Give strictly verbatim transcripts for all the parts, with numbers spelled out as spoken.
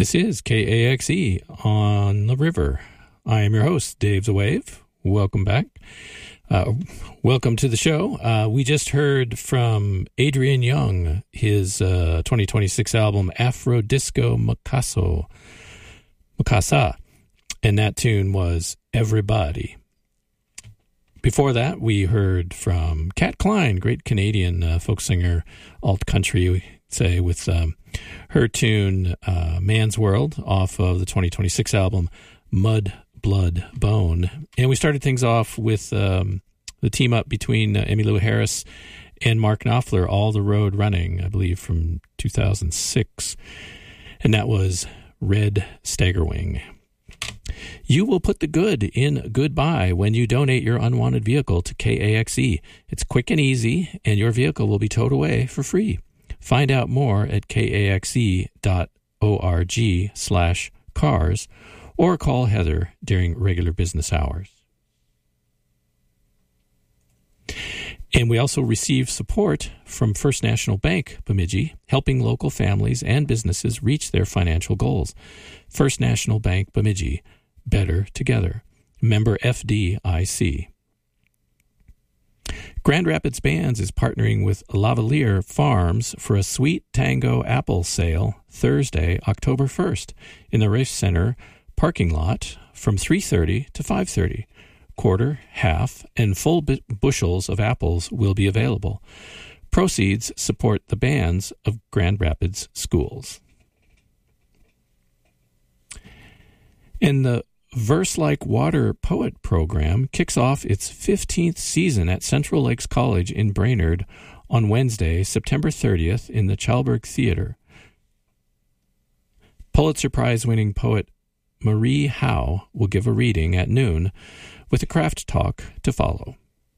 This is K A X E on the river. I am your host, Dave the Wave. Welcome back. Uh, welcome to the show. Uh, we just heard from Adrian Younge, his uh, twenty twenty-six album, Afro Disco Makaso, Makasa, and that tune was Everybody. Before that, we heard from Kat Klein, great Canadian uh, folk singer, alt country, we say, with um, her tune uh, Man's World off of the twenty twenty-six album Mud, Blood, Bone. And we started things off with um, the team up between uh, Emmylou Harris and Mark Knopfler, All the Road Running, I believe from two thousand six. And that was Red Staggerwing. You will put the good in goodbye when you donate your unwanted vehicle to K A X E. It's quick and easy, and your vehicle will be towed away for free. Find out more at kaxe dot org slash cars or call Heather during regular business hours. And we also receive support from First National Bank, Bemidji, helping local families and businesses reach their financial goals. First National Bank, Bemidji, better together. Member F D I C. Grand Rapids Bands is partnering with Lavalier Farms for a Sweet Tango apple sale Thursday, October first, in the Race Center parking lot from three thirty to five thirty. Quarter, half, and full bushels of apples will be available. Proceeds support the bands of Grand Rapids schools. And the Verse Like Water Poet Program kicks off its fifteenth season at Central Lakes College in Brainerd on Wednesday, September thirtieth in the Chalberg Theater. Pulitzer Prize-winning poet Marie Howe will give a reading at noon with a craft talk to follow.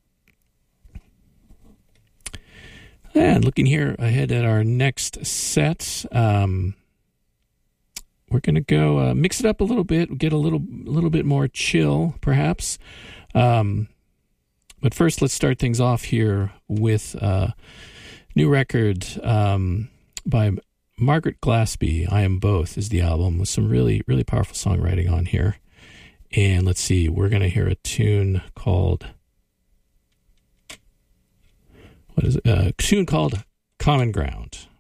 And looking here ahead at our next set, um, we're going to go uh, mix it up a little bit, get a little, a little bit more chill, perhaps. Um, but first, let's start things off here with a new record um, by Margaret Glaspie. I Am Both is the album, with some really, really powerful songwriting on here. And let's see, we're going to hear a tune called, what is it? A tune called Common Ground.